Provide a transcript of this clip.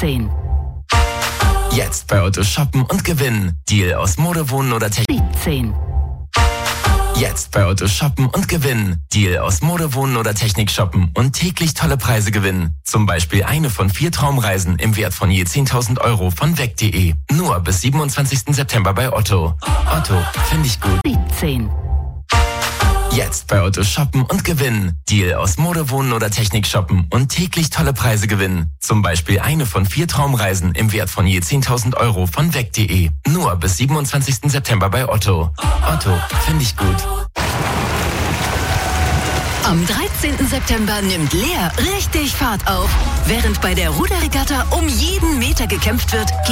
17. Jetzt bei Otto shoppen und gewinnen. Deal aus Mode, Wohnen oder Technik. 17. Jetzt bei Otto shoppen und gewinnen. Deal aus Mode, Wohnen oder Technik shoppen und täglich tolle Preise gewinnen. Zum Beispiel eine von 4 Traumreisen im Wert von je 10.000 Euro von weg.de. Nur bis 27. September bei Otto. Otto, finde ich gut. 17. Jetzt bei Otto shoppen und gewinnen. Deal aus Mode, Wohnen oder Technik shoppen und täglich tolle Preise gewinnen. Zum Beispiel eine von 4 Traumreisen im Wert von je 10.000 Euro von weg.de. Nur bis 27. September bei Otto. Otto, finde ich gut. Am 13. September nimmt Leer richtig Fahrt auf. Während bei der Ruderregatta um jeden Meter gekämpft wird,